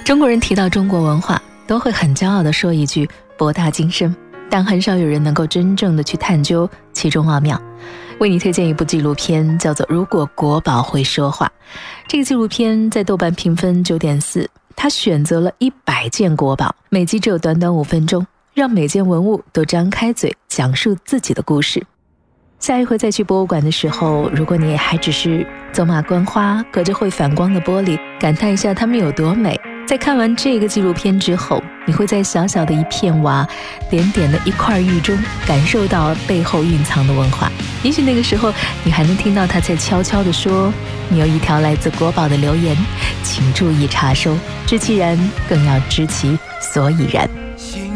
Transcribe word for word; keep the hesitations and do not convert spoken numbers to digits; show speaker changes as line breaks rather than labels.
中国人提到中国文化，都会很骄傲地说一句博大精深，但很少有人能够真正的去探究其中奥妙。为你推荐一部纪录片，叫做《如果国宝会说话》。这个纪录片在豆瓣评分 九点四， 它选择了一百件国宝，每集只有短短五分钟，让每件文物都张开嘴讲述自己的故事。下一回再去博物馆的时候，如果你也还只是走马观花，隔着会反光的玻璃感叹一下它们有多美，在看完这个纪录片之后，你会在小小的一片瓦、点点的一块玉中感受到背后蕴藏的文化。也许那个时候你还能听到它在悄悄地说，你有一条来自国宝的留言，请注意查收，知其然更要知其所以然。